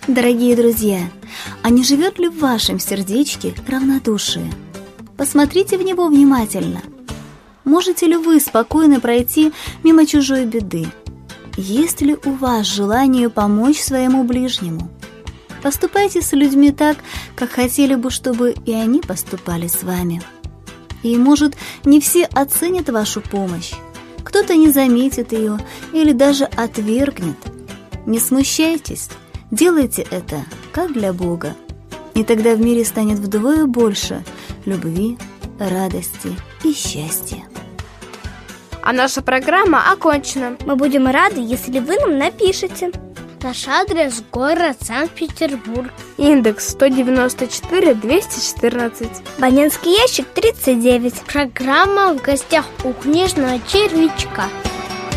Дорогие друзья, а не живет ли в вашем сердечке равнодушие? Посмотрите в него внимательно. Можете ли вы спокойно пройти мимо чужой беды? Есть ли у вас желание помочь своему ближнему? Поступайте с людьми так, как хотели бы, чтобы и они поступали с вами. И, может, не все оценят вашу помощь. Кто-то не заметит ее или даже отвергнет. Не смущайтесь, делайте это как для Бога. И тогда в мире станет вдвое больше любви, радости и счастья. А наша программа окончена. Мы будем рады, если вы нам напишете. Наш адрес – город Санкт-Петербург. Индекс 194-214. Абонентский ящик 39. Программа «В гостях у книжного червячка».